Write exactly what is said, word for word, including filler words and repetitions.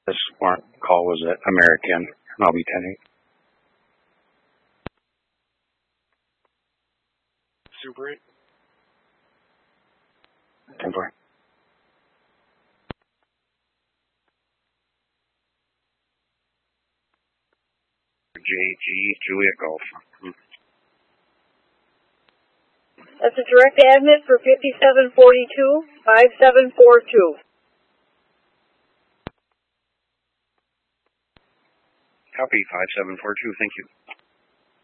This warrant call was at American, and I'll be ten eight. Super eight. ten four. J G Juliet Golf. Hmm. That's a direct admit for fifty-seven forty-two, five seven four two. Copy, five seven four two, thank you.